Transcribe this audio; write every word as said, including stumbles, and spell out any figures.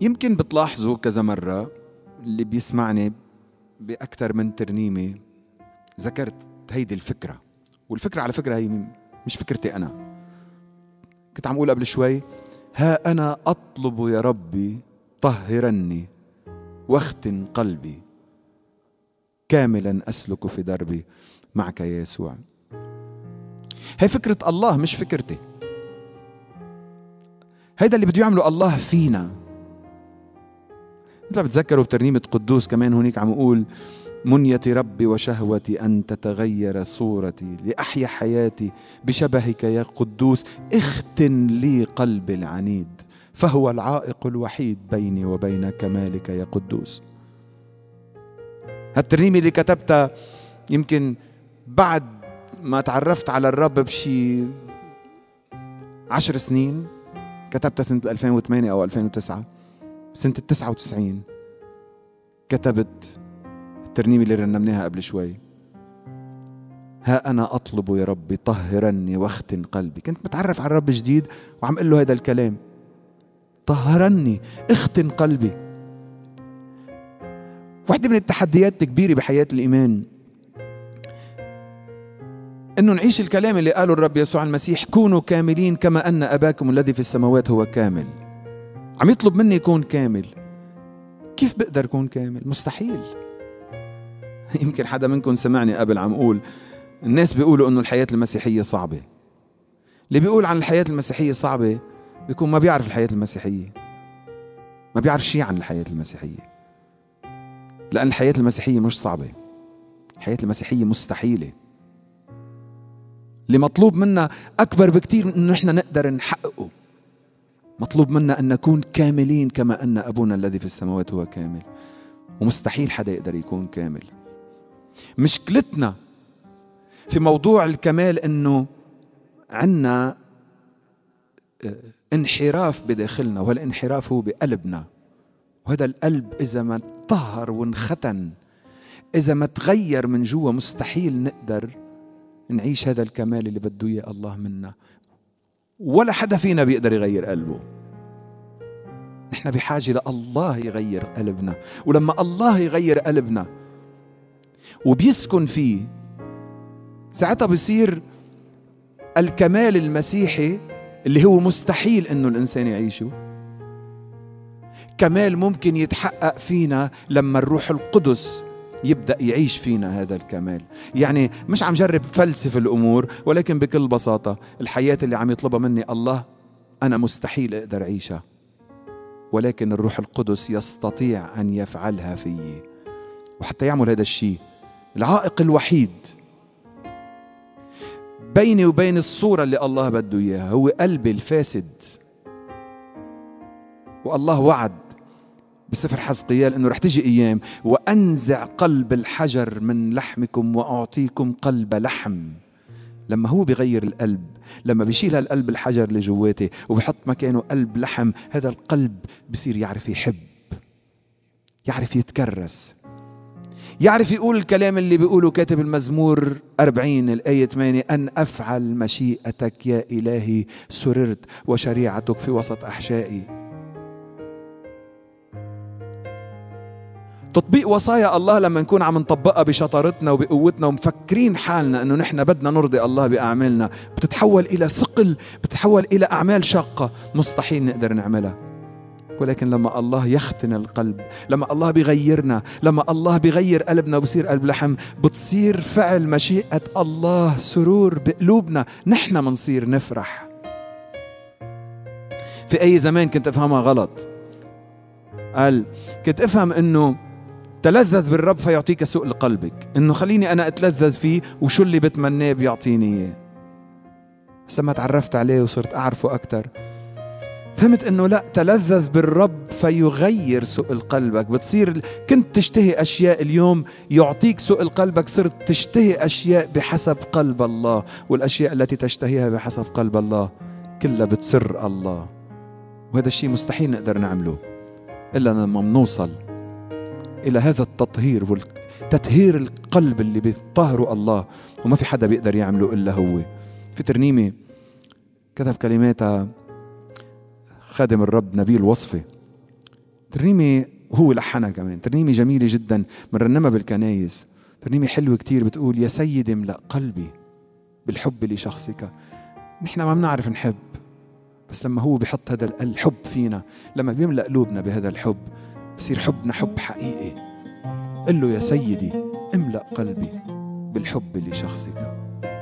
يمكن بتلاحظوا كذا مرة اللي بيسمعني بأكثر من ترنيمة ذكرت هيدي الفكرة، والفكرة على فكرة هي مش فكرتي أنا. كنت عم أقول قبل شوي: ها أنا أطلب يا ربي طهرني واختن قلبي كاملا أسلك في دربي معك يا يسوع. هي فكرة الله مش فكرتي. هيدا اللي بده يعمله الله فينا. مثل بتذكروا بترنيمة قدوس كمان هونيك عم أقول: منيتي ربي وشهوتي أن تتغير صورتي لأحيا حياتي بشبهك يا قدوس، اختن لي قلبي العنيد فهو العائق الوحيد بيني وبين كمالك يا قدوس. هالترنيمة اللي كتبتها يمكن بعد ما تعرفت على الرب بشي عشر سنين، كتبتها سنة ألفين وثمانية أو ألفين وتسعة. سنة التسعة وتسعين كتبت الترنيمة اللي رنمناها قبل شوي: ها أنا أطلب يا ربي طهرني واختن قلبي. كنت متعرف على الرب جديد وعم قل له هذا الكلام: طهرني اختن قلبي. واحدة من التحديات الكبيرة بحياة الإيمان إنه نعيش الكلام اللي قاله الرب يسوع المسيح: كونوا كاملين كما أن أباكم الذي في السماوات هو كامل. عم يطلب مني يكون كامل. كيف بقدر أكون كامل؟ مستحيل. يمكن حدا منكم سمعني قبل عم أقول الناس بيقولوا إنه الحياة المسيحية صعبة. اللي بيقول عن الحياة المسيحية صعبة بيكون ما بيعرف الحياة المسيحية، ما بيعرف شيء عن الحياة المسيحية. لأن الحياة المسيحية مش صعبة، الحياة المسيحية مستحيلة. اللي مطلوب منا أكبر بكتير من إنه إحنا نقدر نحققه. مطلوب منا أن نكون كاملين كما أن أبونا الذي في السماوات هو كامل، ومستحيل حدا يقدر يكون كامل. مشكلتنا في موضوع الكمال إنه عنا انحراف بداخلنا، والانحراف هو بقلبنا. وهذا القلب إذا ما طهر وانختن، إذا ما تغير من جوا، مستحيل نقدر نعيش هذا الكمال اللي بده إياه الله منا. ولا حدا فينا بيقدر يغير قلبه. نحن بحاجة لله يغير قلبنا، ولما الله يغير قلبنا وبيسكن فيه، ساعتها بيصير الكمال المسيحي اللي هو مستحيل إنه الإنسان يعيشه، كمال ممكن يتحقق فينا لما الروح القدس يبدأ يعيش فينا هذا الكمال. يعني مش عم جرب فلسفة الأمور، ولكن بكل بساطة الحياة اللي عم يطلبها مني الله أنا مستحيل أقدر أعيشها، ولكن الروح القدس يستطيع أن يفعلها فيي. وحتى يعمل هذا الشيء، العائق الوحيد بيني وبين الصورة اللي الله بده إياها هو قلبي الفاسد. والله وعد بسفر حزقيال إنه رح تجي أيام وأنزع قلب الحجر من لحمكم وأعطيكم قلب لحم. لما هو بيغير القلب، لما بيشيل هالقلب الحجر اللي جواتي وبيحط مكانه قلب لحم، هذا القلب بصير يعرف يحب، يعرف يتكرس، يعرف يقول الكلام اللي بيقوله كاتب المزمور أربعين الآية ثمانية: أن أفعل مشيئتك يا إلهي سررت وشريعتك في وسط أحشائي. تطبيق وصايا الله لما نكون عم نطبقها بشطارتنا وبقوتنا ومفكرين حالنا انه نحن بدنا نرضي الله باعمالنا، بتتحول الى ثقل، بتتحول الى اعمال شاقه مستحيل نقدر نعملها. ولكن لما الله يختن القلب، لما الله بيغيرنا، لما الله بيغير قلبنا وبصير قلب لحم، بتصير فعل مشيئة الله سرور بقلوبنا، نحن منصير نفرح. في اي زمان كنت افهمها غلط، قال كنت افهم انه تلذذ بالرب فيعطيك سؤل قلبك، انه خليني انا اتلذذ فيه وشو اللي بتمناه بيعطيني اياه. بس لما تعرفت عليه وصرت اعرفه اكتر، فهمت انه لا، تلذذ بالرب فيغير سؤل قلبك. بتصير كنت تشتهي اشياء اليوم يعطيك سؤل قلبك، صرت تشتهي اشياء بحسب قلب الله، والاشياء التي تشتهيها بحسب قلب الله كلها بتسر الله. وهذا الشيء مستحيل نقدر نعمله إلا لما نوصل إلى هذا التطهير والتطهير القلب اللي بيطهره الله، وما في حدا بيقدر يعمله إلا هو. في ترنيمة كتب كلماتها خادم الرب نبيل وصفي، ترنيمة وهو لحنها كمان، ترنيمة جميلة جدا بنرنمها بالكنايس، ترنيمة حلوة كتير بتقول: يا سيدي املأ قلبي بالحب لشخصك. نحن ما بنعرف نحب، بس لما هو بيحط هذا الحب فينا، لما بيملأ قلوبنا بهذا الحب، بصير حبنا حب حقيقي. قل له: يا سيدي املأ قلبي بالحب لشخصك.